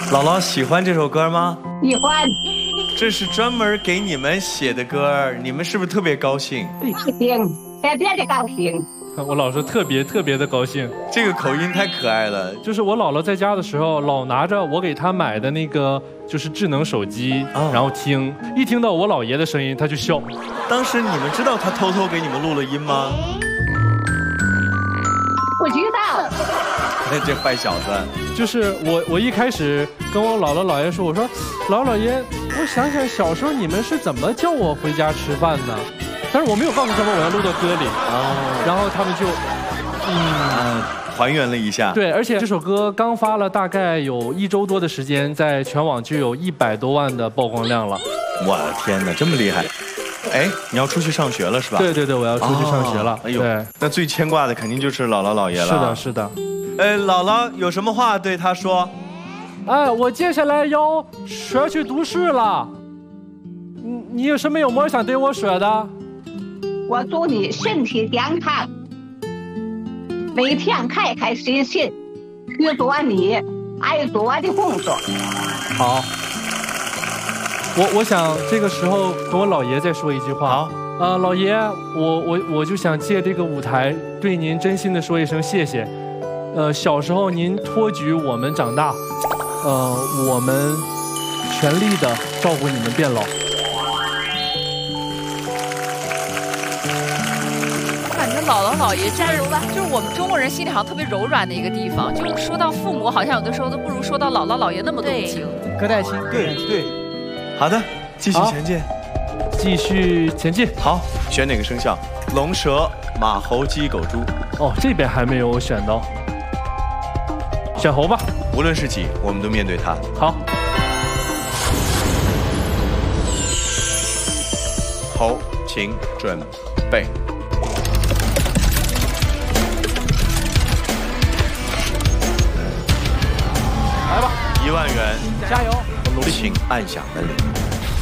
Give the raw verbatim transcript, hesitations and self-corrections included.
姥姥喜欢这首歌吗？ 喜欢。 这是专门给你们写的歌，你们是不是特别高兴？ 高兴，特别的高兴。 我姥说特别特别的高兴， 这个口音太可爱了。 就是我姥姥在家的时候，老拿着我给她买的那个就是智能手机，哦、然后听，一听到我姥爷的声音，她就笑。 当时你们知道她偷偷给你们录了音吗？ 不知道。 这坏小子， 就是我，我一开始跟我姥姥姥爷说，我说，姥姥姥爷，我想想小时候你们是怎么叫我回家吃饭呢？但是我没有告诉他们我要录到歌里，哦，然后他们就， 嗯，还原了一下。 对，而且这首歌刚发了大概有一周多的时间，在全网就有一百多万的曝光量了。 我的天哪，这么厉害！哎，你要出去上学了是吧？ 对对对，我要出去上学了。哦、 哎呦，对，那最牵挂的肯定就是姥姥姥爷了。 是的，是的。 哎，姥姥有什么话对他说？ 哎，我接下来要学去读书了。你你有什么有没有想对我说的？ 我祝你身体健康，每天开开心心，去做你爱做的工作。 好，我我想这个时候跟我姥爷再说一句话。 好， 呃，姥爷，我我我就想借这个舞台对您真心的说一声谢谢。呃，小时候您托举我们长大，呃，我们全力的照顾你们变老。 我感觉姥姥姥爷加柔吧，就是我们中国人心里好像特别柔软的一个地方。就说到父母，好像有的时候都不如说到姥姥姥爷那么动情。 隔代亲， 对对。好的，继续前进， 继续前进。 好，选哪个生肖？龙、蛇、马、猴、鸡、狗、猪。 哦，这边还没有选到。选猴吧， 无论是几，我们都面对它。 好， 猴，请准备。 来吧， 一万元， 加油！ 请按响门铃。